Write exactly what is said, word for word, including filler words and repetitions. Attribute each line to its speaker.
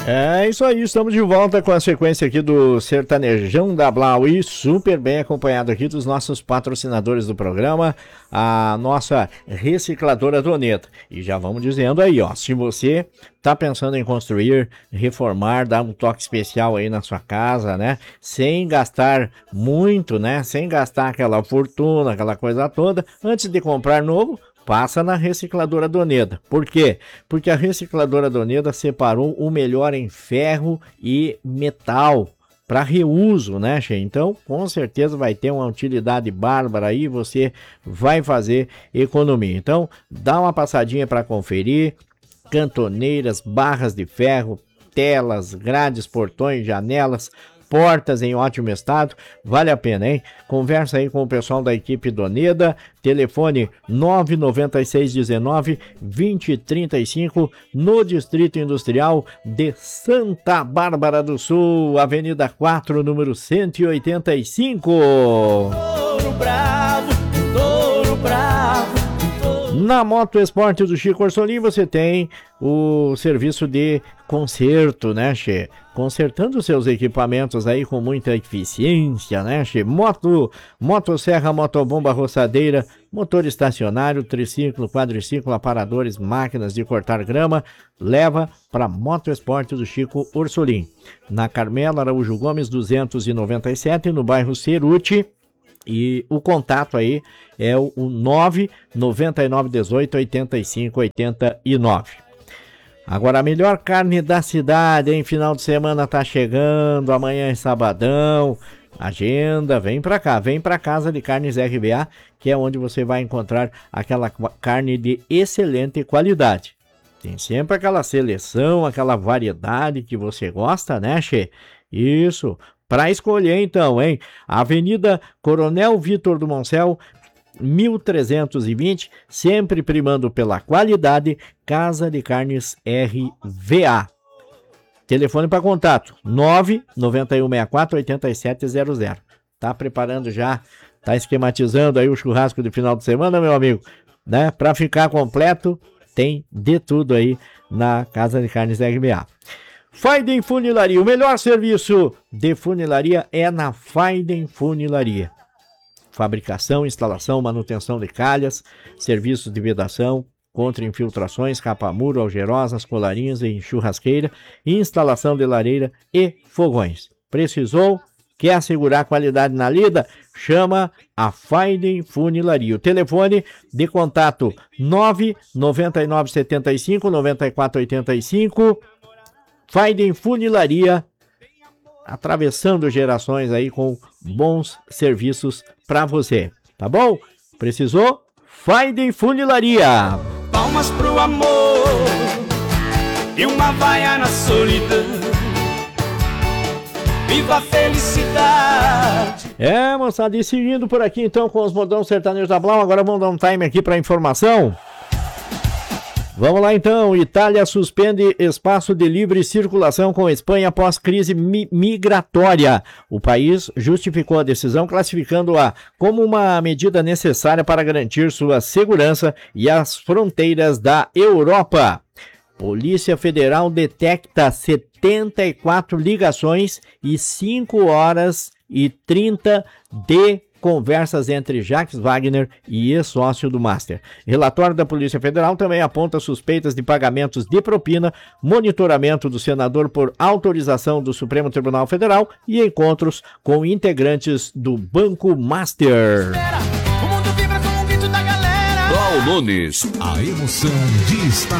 Speaker 1: É isso aí, estamos de volta com a sequência aqui do Sertanejão da Blau e super bem acompanhado aqui dos nossos patrocinadores do programa, a nossa recicladora Doneta. E já vamos dizendo aí, ó, se você tá pensando em construir, reformar, dar um toque especial aí na sua casa, né, sem gastar muito, né, sem gastar aquela fortuna, aquela coisa toda, antes de comprar novo, passa na recicladora Doneda. Por quê? Porque a recicladora Doneda separou o melhor em ferro e metal para reuso, né, Che? Então, com certeza vai ter uma utilidade bárbara aí, você vai fazer economia. Então, dá uma passadinha para conferir. Cantoneiras, barras de ferro, telas, grades, portões, janelas, portas em ótimo estado, vale a pena, hein? Conversa aí com o pessoal da equipe Doneda, telefone nove nove seis um nove, dois zero três cinco, no Distrito Industrial de Santa Bárbara do Sul, Avenida quatro, número cento e oitenta e cinco. Touro bravo, touro bravo. Na Moto Esporte do Chico Orsolim você tem o serviço de conserto, né, Che? Consertando seus equipamentos aí com muita eficiência, né, Che? Moto, motosserra, motobomba, roçadeira, motor estacionário, triciclo, quadriciclo, aparadores, máquinas de cortar grama, leva para Moto Esporte do Chico Orsolim. Na Carmela Araújo Gomes duzentos e noventa e sete, no bairro Ceruti. E o contato aí é o nove nove nove um oito, oito cinco oito nove. Agora a melhor carne da cidade, hein? Final de semana tá chegando, amanhã é sabadão. Agenda, vem pra cá, vem pra Casa de Carnes R B A, que é onde você vai encontrar aquela carne de excelente qualidade. Tem sempre aquela seleção, aquela variedade que você gosta, né, Che? Isso. Para escolher então, hein? Avenida Coronel Vitor do Moncel, mil trezentos e vinte, sempre primando pela qualidade, Casa de Carnes R V A. Telefone para contato, nove nove um seis quatro oito sete zero zero. Tá preparando já, tá esquematizando aí o churrasco de final de semana, meu amigo? Né? Para ficar completo, tem de tudo aí na Casa de Carnes R V A. Faiden Funilaria, o melhor serviço de funilaria é na Faiden Funilaria. Fabricação, instalação, manutenção de calhas, serviços de vedação, contra infiltrações, capa-muro, algerosas, colarinhos e churrasqueira, instalação de lareira e fogões. Precisou? Quer assegurar qualidade na lida? Chama a Faiden Funilaria. O telefone de contato nove nove nove sete cinco nove quatro oito cinco. Faiden Funilaria, atravessando gerações aí com bons serviços para você, tá bom? Precisou? Faiden Funilaria.
Speaker 2: Palmas pro amor e uma vaia na solidão. Viva a felicidade.
Speaker 1: É, moçada, e seguindo por aqui então com os modão sertanejos da Blau, agora vamos dar um time aqui para informação. Vamos lá então, Itália suspende espaço de livre circulação com Espanha após crise mi- migratória. O país justificou a decisão classificando-a como uma medida necessária para garantir sua segurança e as fronteiras da Europa. Polícia Federal detecta setenta e quatro ligações e cinco horas e trinta de conversas entre Jacques Wagner e ex-sócio do Master. Relatório da Polícia Federal também aponta suspeitas de pagamentos de propina, monitoramento do senador por autorização do Supremo Tribunal Federal e encontros com integrantes do Banco Master.
Speaker 2: O mundo vibra com o grito da galera.
Speaker 3: Blau Nunes, a emoção de estar